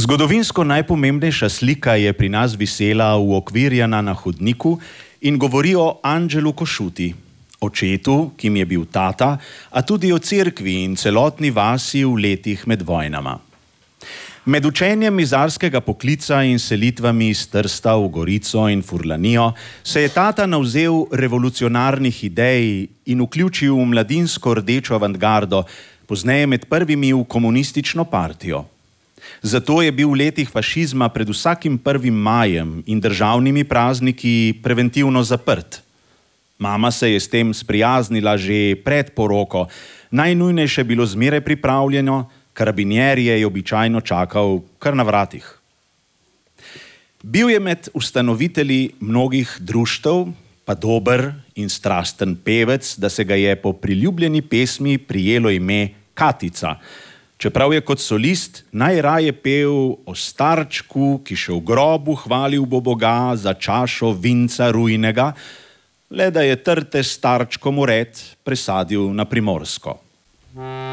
Zgodovinsko najpomembnejša slika je pri nas visela uokvirjena na hodniku in govori o Anđelu Košuti, očetu, ki mi je bil tata, a tudi o cerkvi in celotni vasi v letih med vojnama. Med učenjem mizarskega poklica in selitvami iz Trsta v Gorico in Furlanijo se je tata navzel revolucionarnih idej in vključil v mladinsko rdečo avantgardo, pozneje med prvimi v komunistično partijo. Zato je bil v letih fašizma pred vsakim 1. majem in državnimi prazniki preventivno zaprt. Mama se je s tem sprijaznila že pred poroko, najnujnejše bilo zmeraj pripravljeno, karabinier je običajno čakal kar na vratih. Bil je med ustanovitelji mnogih društev, pa dober in strasten pevec, da se ga je po priljubljeni pesmi prijelo ime Katica, čeprav je kot solist najraje pel o starčku, ki še v grobu hvalil bo Boga za čašo vinca rujnega, le da je trte starčkom ured presadil na Primorsko.